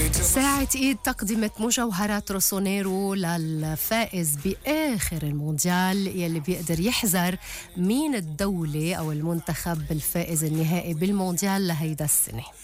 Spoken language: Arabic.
ساعة إيد تقدمت مجوهرات روسونيرو للفائز بآخر المونديال يلي بيقدر يحذر مين الدولة أو المنتخب الفائز النهائي بالمونديال لهيدا السنة.